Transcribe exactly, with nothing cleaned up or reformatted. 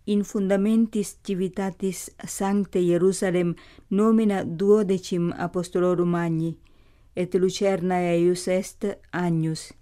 in fundamentis civitatis sancte Hierusalem nomina duodecim apostolorum magni, et lucerna eius est agnus.